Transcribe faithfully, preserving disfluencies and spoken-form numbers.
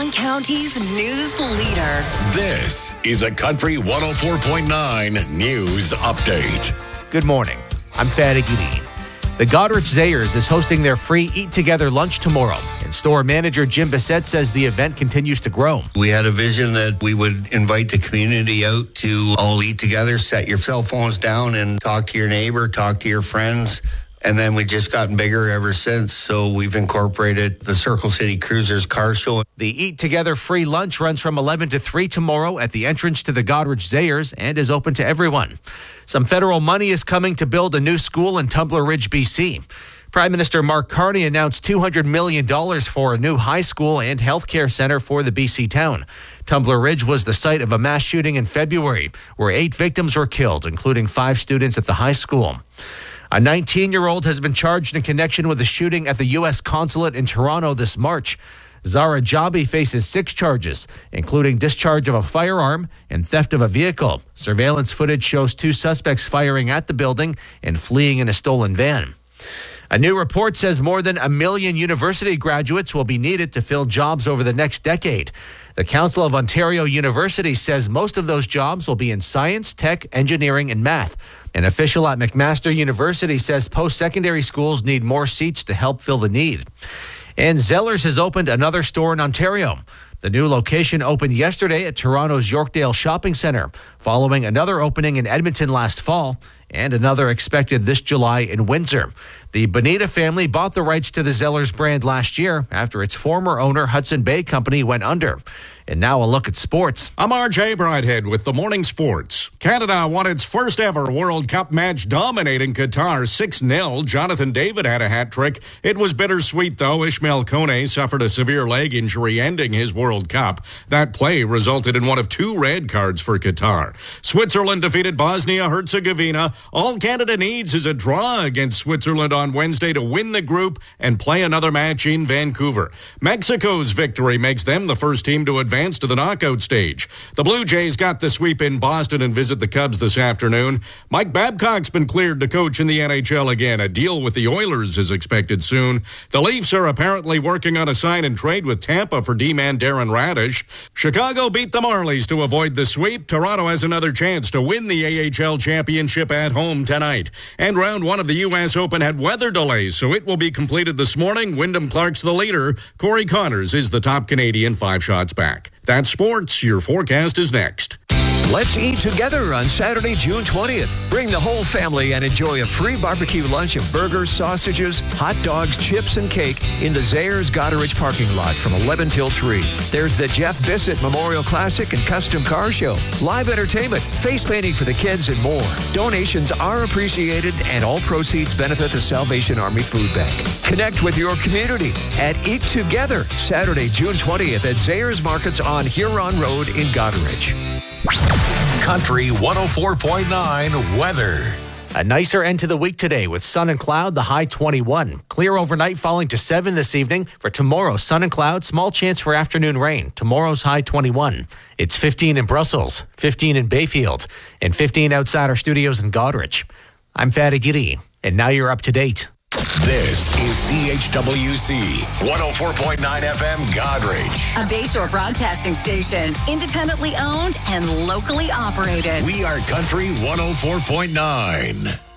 County's news leader. This is a Country one oh four point nine News Update. Good morning. I'm Fatih Gideen. The Goderich Zayers is hosting their free Eat Together lunch tomorrow, and store manager Jim Bissett says the event continues to grow. We had a vision that we would invite the community out to all eat together, set your cell phones down and talk to your neighbor, talk to your friends. And then we've just gotten bigger ever since. So we've incorporated the Circle City Cruisers car show. The Eat Together free lunch runs from eleven to three tomorrow at the entrance to the Goderich Zayers and is open to everyone. Some federal money is coming to build a new school in Tumbler Ridge, B C. Prime Minister Mark Carney announced two hundred million dollars for a new high school and healthcare center for the B C town. Tumbler Ridge was the site of a mass shooting in February, where eight victims were killed, including five students at the high school. A nineteen-year-old has been charged in connection with the shooting at the U S consulate in Toronto this March. Zara Jabi faces six charges, including discharge of a firearm and theft of a vehicle. Surveillance footage shows two suspects firing at the building and fleeing in a stolen van. A new report says more than a million university graduates will be needed to fill jobs over the next decade. The Council of Ontario University says most of those jobs will be in science, tech, engineering, and math. An official at McMaster University says post-secondary schools need more seats to help fill the need. And Zellers has opened another store in Ontario. The new location opened yesterday at Toronto's Yorkdale Shopping Centre, following another opening in Edmonton last fall and another expected this July in Windsor. The Bonita family bought the rights to the Zellers brand last year after its former owner, Hudson Bay Company, went under. And now a look at sports. I'm R J Bridehead with the Morning Sports. Canada won its first ever World Cup match, dominating Qatar six nil. Jonathan David had a hat trick. It was bittersweet, though. Ismail Kone suffered a severe leg injury, ending his World Cup. That play resulted in one of two red cards for Qatar. Switzerland defeated Bosnia-Herzegovina. All Canada needs is a draw against Switzerland on Wednesday to win the group and play another match in Vancouver. Mexico's victory makes them the first team to advance to the knockout stage. The Blue Jays got the sweep in Boston and visit the Cubs this afternoon. Mike Babcock's been cleared to coach in the N H L again. A deal with the Oilers is expected soon. The Leafs are apparently working on a sign and trade with Tampa for D-man Darren Radish. Chicago beat the Marlies to avoid the sweep. Toronto has another chance to win the A H L championship at home tonight. And round one of the U S Open had weather delays, so it will be completed this morning. Wyndham Clark's the leader. Corey Connors is the top Canadian, five shots back. That's sports. Your forecast is next. Let's eat together on Saturday, June twentieth. Bring the whole family and enjoy a free barbecue lunch of burgers, sausages, hot dogs, chips, and cake in the Zayers Goderich parking lot from eleven till three. There's the Jeff Bissett Memorial Classic and Custom Car Show, live entertainment, face painting for the kids, and more. Donations are appreciated, and all proceeds benefit the Salvation Army Food Bank. Connect with your community at Eat Together, Saturday, June twentieth at Zayers Markets on Huron Road in Goderich. Country one oh four point nine weather. A nicer end to the week today with sun and cloud, the high twenty-one. Clear overnight, falling to seven this evening. For tomorrow, sun and cloud, small chance for afternoon rain. Tomorrow's high twenty-one. It's fifteen in Brussels, fifteen in Bayfield, and fifteen outside our studios in Goderich. I'm Fatih Gideen, and now you're up to date. This is C H W C one oh four point nine F M Goderich. A Bayshore broadcasting station, independently owned and locally operated. We are Country one oh four point nine.